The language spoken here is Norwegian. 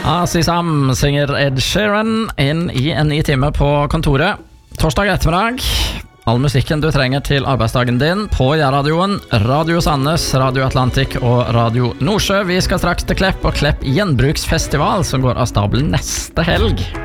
Asisam synger Ed Sheeran inn i en ny time på kontoret. Torsdag ettermiddag. All musikken du trenger til arbeidsdagen din på Jærradioen, Radio Sandnes, Radio Atlantik og Radio Nordsjø. Vi skal straks til Klepp og Klepp Gjenbruksfestival som går av stabelen neste helg.